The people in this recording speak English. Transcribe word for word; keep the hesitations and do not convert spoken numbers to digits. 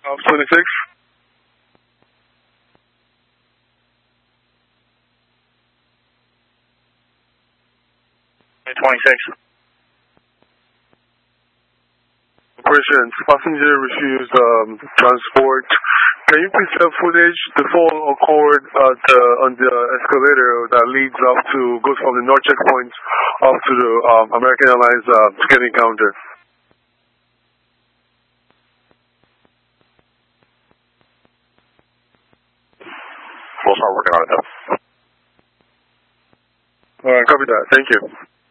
Off twenty-six. twenty-six. Operations, passenger refused um, transport. Can you please have footage, the full accord uh, the, on the escalator that leads up to, goes from the north checkpoint up to the um, American Airlines uh, scanning counter? We'll start working on it though. Alright, copy that. Thank you.